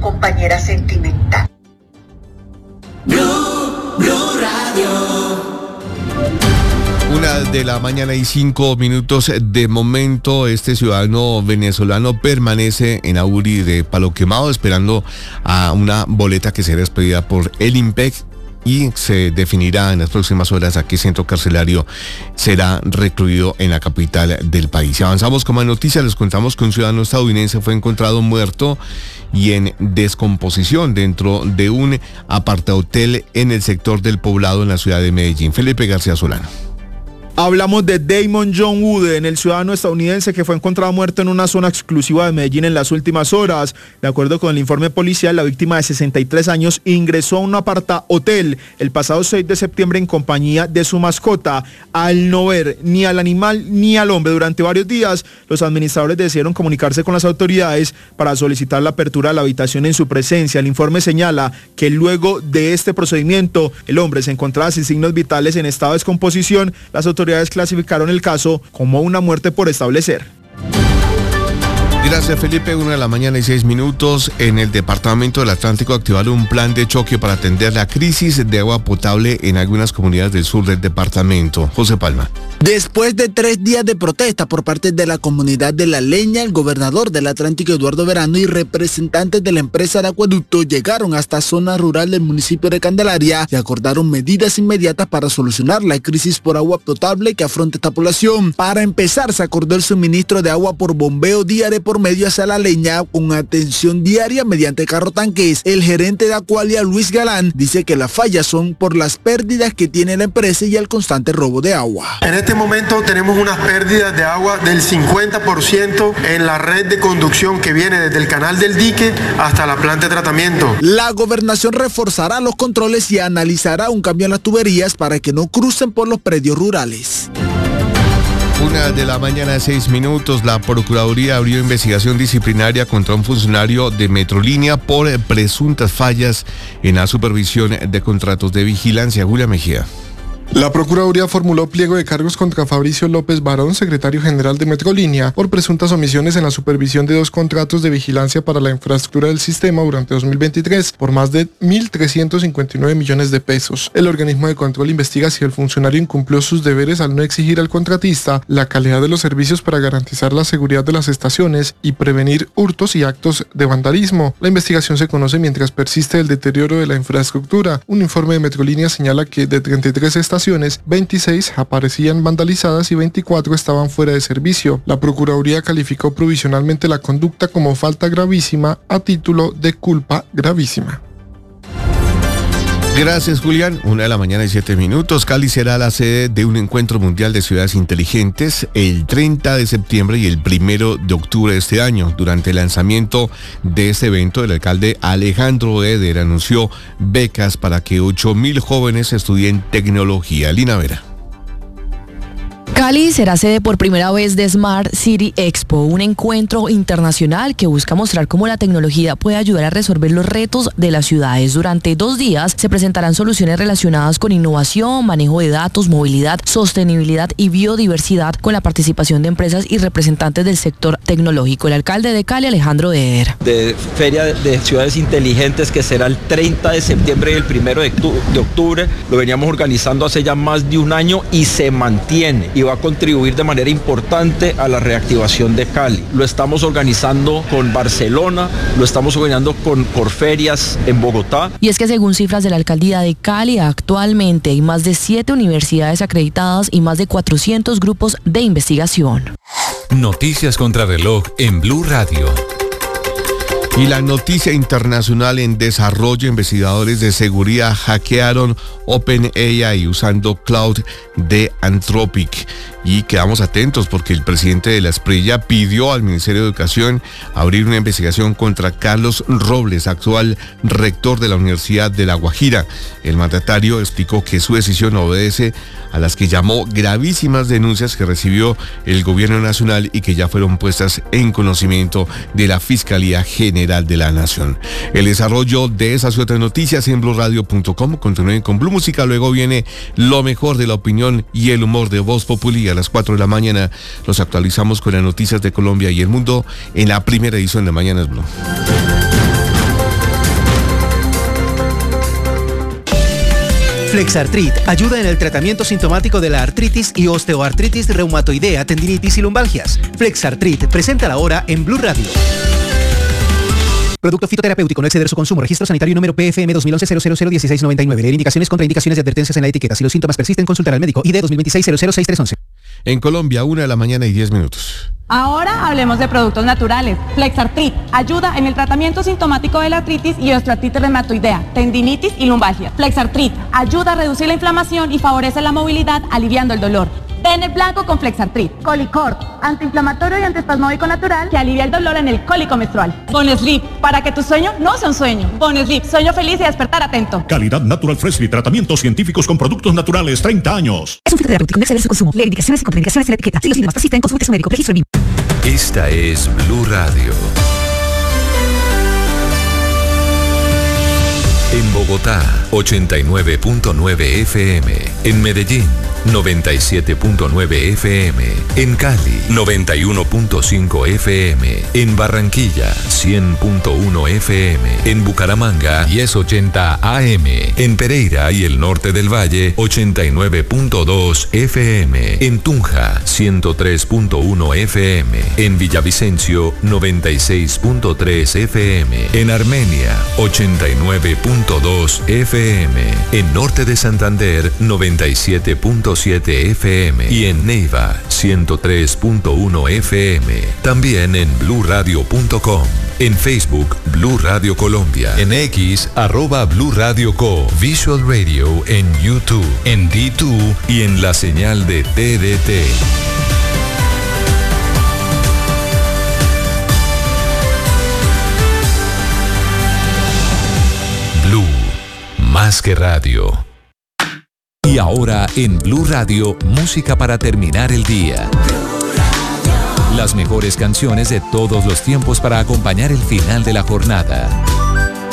compañera sentimental. Blue Radio. 1:05 a.m. De momento, este ciudadano venezolano permanece en Auri de Palo Quemado esperando a una boleta que será expedida por el IMPEC y se definirá en las próximas horas a qué centro carcelario será recluido en la capital del país. Avanzamos con más noticias. Les contamos que un ciudadano estadounidense fue encontrado muerto y en descomposición dentro de un apartahotel en el sector del Poblado en la ciudad de Medellín. Felipe García Solano. Hablamos de Damon John Wooden, el ciudadano estadounidense que fue encontrado muerto en una zona exclusiva de Medellín en las últimas horas. De acuerdo con el informe policial, la víctima de 63 años ingresó a un apartahotel el pasado 6 de septiembre en compañía de su mascota. Al no ver ni al animal ni al hombre durante varios días, los administradores decidieron comunicarse con las autoridades para solicitar la apertura de la habitación en su presencia. El informe señala que luego de este procedimiento, el hombre se encontraba sin signos vitales en estado de descomposición. Las autoridades clasificaron el caso como una muerte por establecer. Gracias, Felipe. 1:06 a.m. En el departamento del Atlántico activaron un plan de choque para atender la crisis de agua potable en algunas comunidades del sur del departamento. José Palma. Después de 3 días de protesta por parte de la comunidad de La Leña, el gobernador del Atlántico, Eduardo Verano, y representantes de la empresa de acueducto llegaron hasta zona rural del municipio de Candelaria y acordaron medidas inmediatas para solucionar la crisis por agua potable que afronta esta población. Para empezar, se acordó el suministro de agua por bombeo diario por medio hacia La Leña con atención diaria mediante carro tanques. El gerente de Acualia, Luis Galán, dice que las fallas son por las pérdidas que tiene la empresa y el constante robo de agua. En este momento tenemos unas pérdidas de agua del 50% en la red de conducción que viene desde el canal del dique hasta la planta de tratamiento. La gobernación reforzará los controles y analizará un cambio en las tuberías para que no crucen por los predios rurales. 1:06 a.m. La Procuraduría abrió investigación disciplinaria contra un funcionario de Metrolínea por presuntas fallas en la supervisión de contratos de vigilancia. Julia Mejía. La Procuraduría formuló pliego de cargos contra Fabricio López Barón, secretario general de Metrolínea, por presuntas omisiones en la supervisión de 2 contratos de vigilancia para la infraestructura del sistema durante 2023, por más de 1.359 millones de pesos. El organismo de control investiga si el funcionario incumplió sus deberes al no exigir al contratista la calidad de los servicios para garantizar la seguridad de las estaciones y prevenir hurtos y actos de vandalismo. La investigación se conoce mientras persiste el deterioro de la infraestructura. Un informe de Metrolínea señala que de 33 estaciones, 26 aparecían vandalizadas y 24 estaban fuera de servicio. La Procuraduría calificó provisionalmente la conducta como falta gravísima a título de culpa gravísima. Gracias, Julián. 1:07 a.m. Cali será la sede de un encuentro mundial de ciudades inteligentes el 30 de septiembre y el 1 de octubre de este año. Durante el lanzamiento de este evento, el alcalde Alejandro Eder anunció becas para que 8.000 jóvenes estudien tecnología. Lina Vera. Cali será sede por primera vez de Smart City Expo, un encuentro internacional que busca mostrar cómo la tecnología puede ayudar a resolver los retos de las ciudades. Durante 2 días se presentarán soluciones relacionadas con innovación, manejo de datos, movilidad, sostenibilidad y biodiversidad con la participación de empresas y representantes del sector tecnológico. El alcalde de Cali, Alejandro Eder. De Feria de Ciudades Inteligentes, que será el 30 de septiembre y el 1 de octubre, lo veníamos organizando hace ya más de un año y se mantiene y va a contribuir de manera importante a la reactivación de Cali. Lo estamos organizando con Barcelona, lo estamos organizando con Corferias en Bogotá. Y es que según cifras de la alcaldía de Cali, actualmente hay más de 7 universidades acreditadas y más de 400 grupos de investigación. Noticias contra reloj en Blue Radio. Y la noticia internacional en desarrollo: investigadores de seguridad hackearon OpenAI usando cloud de Anthropic. Y quedamos atentos porque el presidente de la Espriella pidió al Ministerio de Educación abrir una investigación contra Carlos Robles, actual rector de la Universidad de La Guajira. El mandatario explicó que su decisión obedece a las que llamó gravísimas denuncias que recibió el gobierno nacional y que ya fueron puestas en conocimiento de la Fiscalía General de la Nación. El desarrollo de esas y otras noticias en BlueRadio.com. Continúen con Blue Música, luego viene lo mejor de la opinión y el humor de Voz Populi. A las 4 de la mañana los actualizamos con las noticias de Colombia y el mundo en la primera edición de Mañanas Blue. Flexartrit ayuda en el tratamiento sintomático de la artritis y osteoartritis reumatoidea, tendinitis y lumbalgias. Flexartrit, presenta ahora en Blue Radio. Producto fitoterapéutico, no exceder su consumo. Registro sanitario número PFM 2011-001699. Leer indicaciones, contraindicaciones y advertencias en la etiqueta. Si los síntomas persisten, consultar al médico. ID 2026-006311. En Colombia, 1:10 a.m. Ahora hablemos de productos naturales. Flexartrit ayuda en el tratamiento sintomático de la artritis y osteoartritis reumatoidea, tendinitis y lumbalgia. Flexartrit ayuda a reducir la inflamación y favorece la movilidad, aliviando el dolor. Den el blanco con Flexartrit. Colicort, antiinflamatorio y antiespasmódico natural que alivia el dolor en el cólico menstrual. Bonesleep, para que tu sueño no sea un sueño. Bonesleep, sueño feliz y despertar atento. Calidad Natural Freshly, tratamientos científicos con productos naturales, 30 años. Es un fitoterapéutico, no exceder su consumo. Leer indicaciones y contraindicaciones en la etiqueta. Si los síntomas persisten, consulte a su médico. Registro BIM. Esta es Blue Radio. En Bogotá, 89.9 FM. En Medellín, 97.9 FM. En Cali, 91.5 FM. En Barranquilla, 100.1 FM. En Bucaramanga, 1080 AM. En Pereira y el norte del Valle, 89.2 FM. En Tunja, 103.1 FM. En Villavicencio, 96.3 FM. En Armenia, 89.2 FM. En Norte de Santander, 97.7 FM. Y en Neiva, 103.1 FM. También en bluradio.com. En Facebook, Blue Radio Colombia. En X, @Blue Radio Co. Visual Radio en YouTube. En D2 y en la señal de TDT. Blue, más que radio. Y ahora en Blue Radio, música para terminar el día. Las mejores canciones de todos los tiempos para acompañar el final de la jornada.